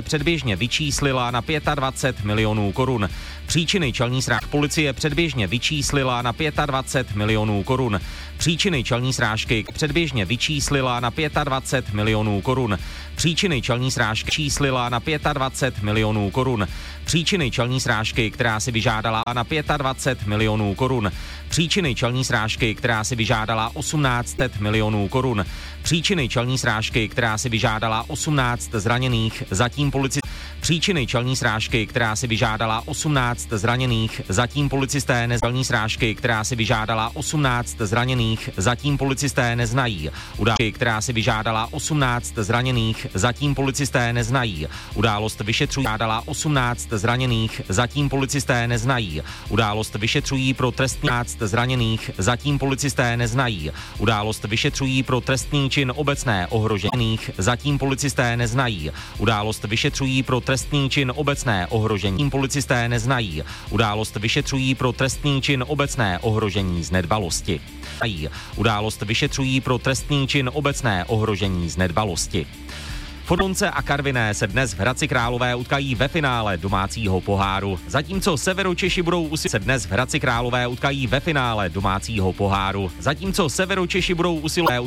předběžně vyčíslila na 25 milionů korun. Příčiny čelní srážky policie předběžně vyčíslila na 25 milionů korun. Příčiny čelní srážky předběžně vyčíslila na 25 milionů korun. Příčiny čelní srážky číslila na 25 milionů korun. Příčiny čelní srážky, která si vyžádala na 25 milionů korun. Příčiny čelní srážky, která si vyžádala 1800 milionů korun. Příčiny čelní srážky, která si vyžádala 18 zraněných, zatím policisté. Příčiny čelní srážky, která si vyžádala 18 zraněných, zatím policisté čelní srážky, která si vyžádala 18 zraněných, zatím policisté neznají. Událost, která si vyžádala 18 zraněných, zatím policisté neznají. Událost vyšetřují, vyžádala 18 zraněných, zatím policisté neznají. Událost vyšetřují pro trestný 18 zraněných, zatím policisté neznají. Událost vyšetřují pro trestný čin obecné ohrožení, zatím policisté neznají. Událost vyšetřují pro trestný čin obecné ohrožení, policisté neznají. Událost vyšetřují pro trestný čin obecné ohrožení z nedbalosti. Událost vyšetřují pro trestný čin obecné ohrožení z nedbalosti. Fordonce a Karviné se dnes v Hradci Králové utkají ve finále domácího poháru. Zatímco Severočeši budou usilovat ve finále domácího poháru. Zatímco Severočeši budou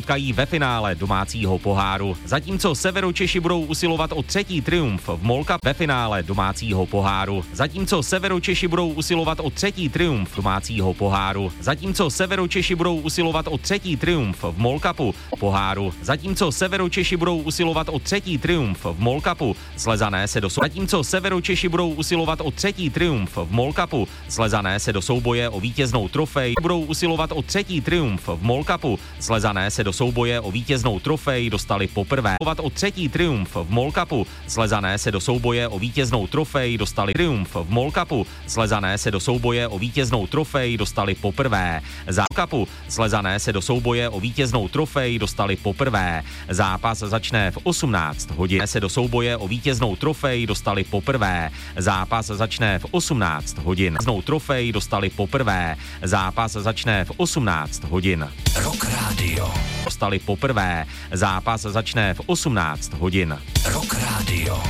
usilovat o třetí triumf v Mall Cup ve finále domácího poháru. Zatímco Severočeši budou usilovat o třetí triumf domácího poháru. Zatímco Severočeši budou usilovat o třetí triumf v Mall Cupu poháru. Zatímco Severočeši budou usilovat o třetí triumf v Mall Cupu, Slezané se do zatímco Severočeši budou usilovat o třetí triumf v Mall Cupu, Slezané se do souboje o vítěznou trofej, budou usilovat o třetí triumf v Mall Cupu, Slezané se do souboje o vítěznou trofej dostali poprvé. O třetí triumf v Mall Cupu, Slezané se do souboje o vítěznou trofej dostali triumf v Mall Cupu, Slezané se do souboje o vítěznou trofej dostali poprvé. Cupu, Slezané se do souboje o vítěznou trofej dostali poprvé. Zápas začne v 18 hodin. Se do souboje o vítěznou trofej dostali poprvé. Zápas začne v 18 hodin. Vítěznou trofej dostali poprvé. Zápas začne v 18 hodin. Rock Radio. Dostali poprvé. Zápas začne v 18 hodin. Rock Radio.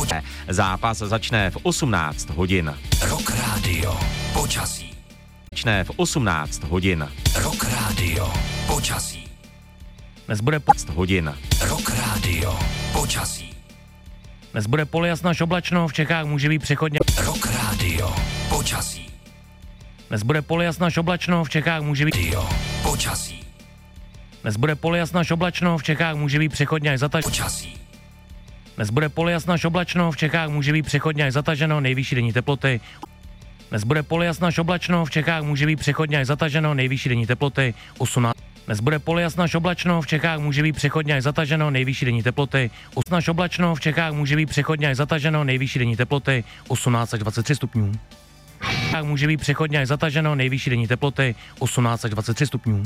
Zápas začne v 18 hodin. Rock Radio. Počasí. Začne v 18 hodin. Rock Radio. Počasí. Dnes bude 15 hodin. Rock Radio. Počasí. Dnes bude polojasno až oblačno, v Čechách může být přechodně. Rock Radio. Počasí. Dnes bude polojasno až oblačno, v Čechách může být. Počasí. Dnes bude polojasno až oblačno, v Čechách může být přechodně až zataženo. Počasí. Dnes bude polojasno až oblačno, v Čechách může být přechodně až zataženo, nejvyšší denní teploty. Dnes bude polojasno až oblačno, v Čechách může být přechodně až zataženo, nejvyšší denní teploty 18. Dnes bude polojasno až oblačno, v Čechách může být přechodně až zataženo, nejvyšší denní teploty 18 až oblačno, v Čechách může být přechodně až zataženo, nejvyšší denní teploty 18 až 23 stupňů. V Čechách může být přechodně až zataženo, nejvyšší denní teploty 18 až 23 stupňů.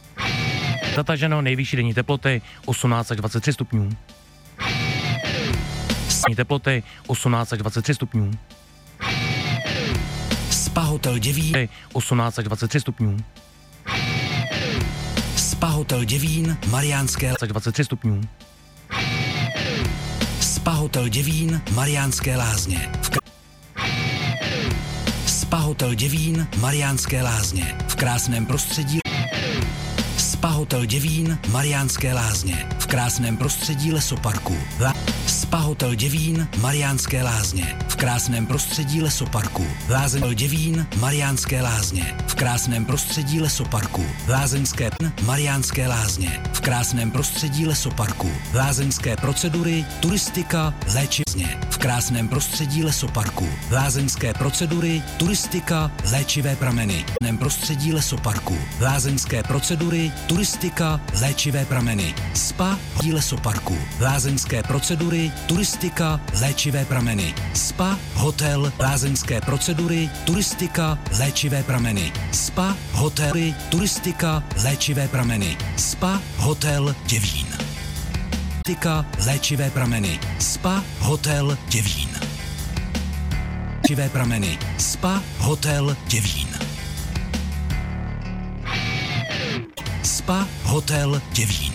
Zataženo, nejvyšší denní teploty 18 až 23 stupňů. Teploty 18 až 23 stupňů. Spa Hotel Děvín 18 až 23 stupňů. Spa Hotel Děvín, Mariánské 23 stupňů. Spa Hotel Děvín, Mariánské Lázně. Spa Hotel Děvín, Mariánské Lázně. V krásném prostředí. Spa Hotel Děvín, Mariánské Lázně. V krásném prostředí lesoparku. Spa Hotel Děvín, Mariánské Lázně. V krásném prostředí lesoparku. Lázeň Děvín, Mariánské Lázně. V krásném prostředí lesoparku. Lázeňské Mariánské Lázně. V krásném prostředí lesoparku. Lázeňské procedury, turistika, léčivně. V krásném prostředí lesoparku. Lázeňské procedury, turistika, léčivé prameny. V krásném prostředí lesoparku. Lázeňské procedury, turistika, léčivé prameny. Spa lesoparku. Lázeňské procedury, turistika, léčivé prameny. Spa, hotel, lázeňské procedury, turistika, léčivé prameny. Spa, hotel, turistika, léčivé prameny. Spa, hotel, Děvín. Turistika, léčivé prameny. Spa, hotel, Děvín. Léčivé prameny. Spa, hotel, Děvín. Spa, hotel, Děvín.